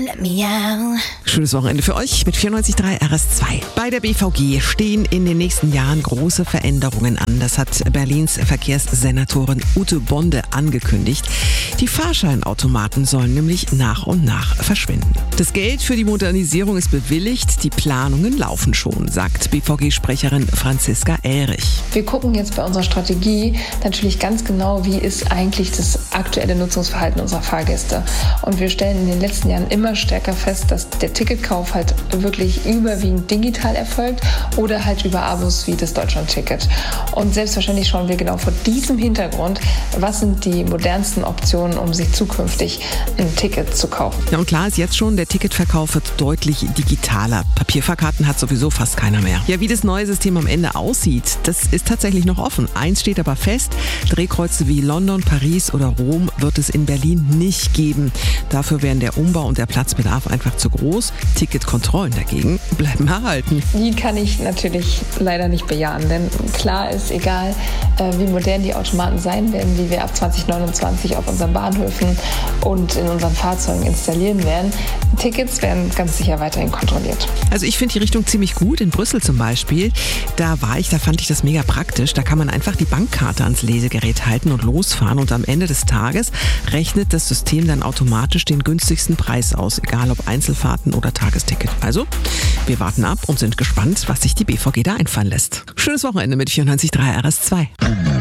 Schönes Wochenende für euch mit 94.3 RS2. Bei der BVG stehen in den nächsten Jahren große Veränderungen an. Das hat Berlins Verkehrssenatorin Ute Bonde angekündigt. Die Fahrscheinautomaten sollen nämlich nach und nach verschwinden. Das Geld für die Modernisierung ist bewilligt, die Planungen laufen schon, sagt BVG-Sprecherin Franziska Ehrich. Wir gucken jetzt bei unserer Strategie natürlich ganz genau, wie ist eigentlich das aktuelle Nutzungsverhalten unserer Fahrgäste. Und wir stellen in den letzten Jahren immer stärker fest, dass der Ticketkauf halt wirklich überwiegend digital erfolgt oder halt über Abos wie das Deutschland-Ticket. Und selbstverständlich schauen wir genau vor diesem Hintergrund, was sind die modernsten Optionen, um sich zukünftig ein Ticket zu kaufen. Ja, und klar ist jetzt schon, der Ticketverkauf wird deutlich digitaler. Papierfahrkarten hat sowieso fast keiner mehr. Ja, wie das neue System am Ende aussieht, das ist tatsächlich noch offen. Eins steht aber fest, Drehkreuze wie London, Paris oder Rom wird es in Berlin nicht geben. Dafür wären der Umbau und der Platzbedarf einfach zu groß. Ticketkontrollen dagegen bleiben erhalten. Die kann ich natürlich leider nicht bejahen, denn klar ist, egal wie modern die Automaten sein werden, wie wir ab 2029 auf unseren Bahnhöfen und in unseren Fahrzeugen installieren werden, Tickets werden ganz sicher weiterhin kontrolliert. Also ich finde die Richtung ziemlich gut. In Brüssel zum Beispiel, da fand ich das mega praktisch. Da kann man einfach die Bankkarte ans Lesegerät halten und losfahren und am Ende des Tages rechnet das System dann automatisch den günstigsten Preis aus, egal ob Einzelfahrten oder Tagesticket. Also, wir warten ab und sind gespannt, was sich die BVG da einfallen lässt. Schönes Wochenende mit 94.3 RS2.